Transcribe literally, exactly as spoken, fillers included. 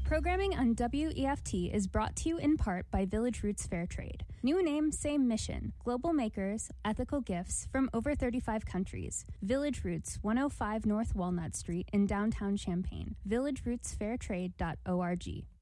Programming on W E F T is brought to you in part by Village Roots Fair Trade. New name, same mission. Global makers, ethical gifts from over thirty-five countries. Village Roots, one oh five North Walnut Street in downtown Champaign. village roots fair trade dot org.